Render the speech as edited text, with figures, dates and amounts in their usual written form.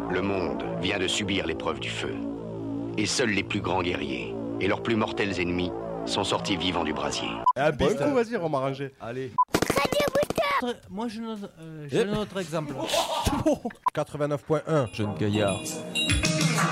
Le monde vient de subir l'épreuve du feu. Et seuls les plus grands guerriers et leurs plus mortels ennemis sont sortis vivants du brasier. Ah, bon, du coup, vas-y, on m'a rangé. Allez. Moi, j'ai un autre exemple. 89.1. Jeune gaillard.